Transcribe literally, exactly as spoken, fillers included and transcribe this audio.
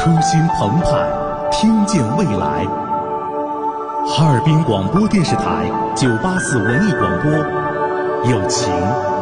初心澎湃，听见未来。哈尔滨广播电视台九八四文艺广播，有情